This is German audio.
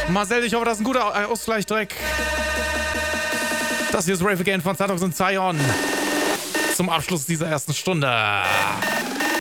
Marcel, ich hoffe, das ist ein guter Ausgleichstrack. Das hier ist Rave Again von Satox und Zion. Zum Abschluss dieser ersten Stunde.